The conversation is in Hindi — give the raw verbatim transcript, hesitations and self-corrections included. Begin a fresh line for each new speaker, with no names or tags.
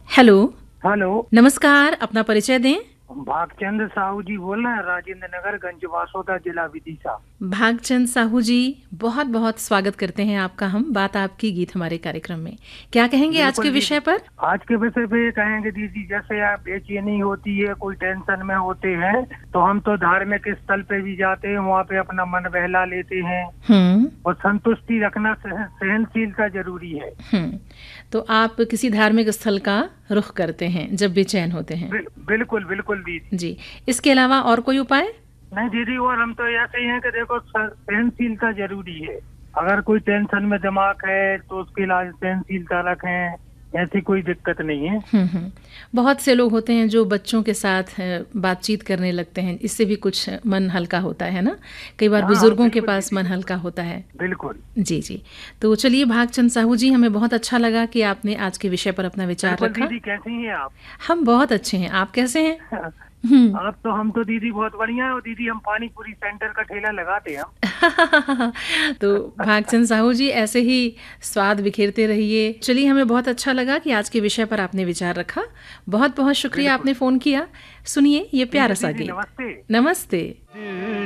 हेलो।
हेलो।
नमस्कार, अपना परिचय दें।
भागचंद साहू जी बोल रहे हैं, राजेंद्र नगर, गंज वासोदा, जिला विदिशा।
भागचंद साहू जी, बहुत बहुत स्वागत करते हैं आपका हम बात आपकी गीत हमारे कार्यक्रम में। क्या कहेंगे आज के
बिल्कुल
विषय
दीदी,
पर?
आज के विषय पे ये कहेंगे दीदी, जैसे आप बेचैनी होती है, कोई टेंशन में होते हैं, तो हम तो धार्मिक स्थल पे भी जाते हैं, वहाँ पे अपना मन बहला लेते हैं।
हम्म
और संतुष्टि रखना, सह- सहनशीलता जरूरी है।
हम्म तो आप किसी धार्मिक स्थल का रुख करते हैं जब बेचैन होते हैं?
बिल, बिल्कुल बिल्कुल दीदी।
जी। इसके अलावा और कोई उपाय?
नहीं दीदी, और हम तो ऐसे ही हैं कि देखो, स- सहनशीलता जरूरी है। अगर कोई टेंशन में दिमाग है तो उसके इलाज सहनशीलता रखें, ऐसी कोई दिक्कत नहीं है।
हम्म हम्म बहुत से लोग होते हैं जो बच्चों के साथ अ, बातचीत करने लगते हैं, इससे भी कुछ मन हल्का होता है ना। कई बार
हाँ हाँ,
बुजुर्गों के
बिल्कुल
पास
दीदी,
मन
बिल्कुल
हल्का होता है।
बिल्कुल
जी जी। तो चलिए भागचंद साहू जी, हमें बहुत अच्छा लगा कि आपने आज के विषय पर अपना विचार
बिल्कुल
रखा।
दीदी, कैसी हैं आप?
हम बहुत अच्छे हैं, आप कैसे हैं? हम्म
आप तो, हम तो दीदी बहुत बढ़िया है। और दीदी, हम पानी पूरी सेंटर का ठेला लगाते हैं हम।
तो भागचंद साहू जी, ऐसे ही स्वाद बिखेरते रहिए। चलिए, हमें बहुत अच्छा लगा कि आज के विषय पर आपने विचार रखा। बहुत बहुत शुक्रिया,
बिल्कुल।
आपने फोन किया। सुनिए ये
ठीक
प्यारा
है
सा
दीदी,
गीत।
नमस्ते।
नमस्ते।